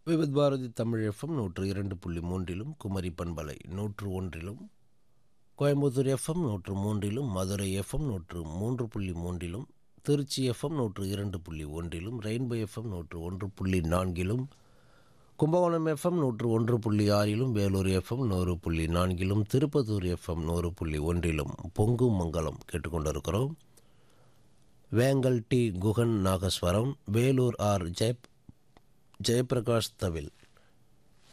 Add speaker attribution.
Speaker 1: Vividh Bharathi Tamil FM 102.3 Kumari பண்பலை 101, Coimbatore FM 103, Madurai FM 103.3, Trichy FM 102.1, rainbow FM 101.4, Kumbakonam FM 101.6, Vellore FM 100.4, Tirupattur FM 100.1 பொங்கும் மங்கலம் கேட்டுக்கொண்டிருக்கிறோம். வேங்கல் டி குகன் நாகஸ்வரம், வேலூர் ஆர் ஜெயபிரகாஷ் தவில்,